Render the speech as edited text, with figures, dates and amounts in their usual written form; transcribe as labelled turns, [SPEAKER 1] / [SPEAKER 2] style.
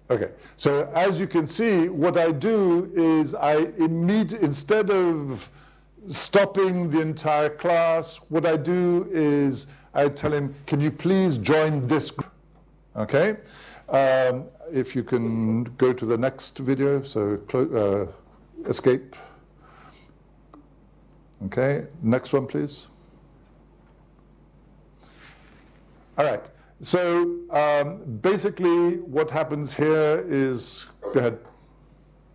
[SPEAKER 1] Okay, so as you can see, what I do is instead of stopping the entire class, what I do is I tell him, can you please join this group? Okay, if you can go to the next video, so escape. Okay, next one, please. All right, so basically what happens here is, go ahead.